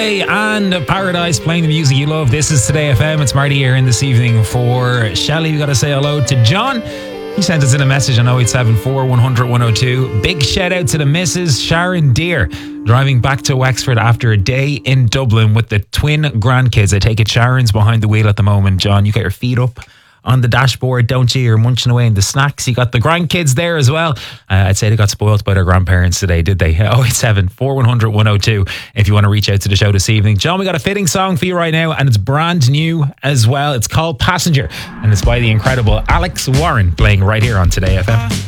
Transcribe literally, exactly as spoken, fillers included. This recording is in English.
Coldplay and Paradise playing the music you love. This is Today F M. It's Marty here in this evening for Shelley. We got to say hello to John. He sent us in a message on oh eight seven four, one hundred, one oh two. Big shout out to the Missus Sharon Deere, driving back to Wexford after a day in Dublin with the twin grandkids. I take it Sharon's behind the wheel at the moment. John, you got your feet up on the dashboard, don't you? You're munching away in the snacks. You got the grandkids there as well. Uh, I'd say they got spoiled by their grandparents today, did they? oh eight seven four, one hundred, one oh two if you want to reach out to the show this evening. John, we got a fitting song for you right now, and it's brand new as well. It's called Passenger, and it's by the incredible Alex Warren, playing right here on Today F M.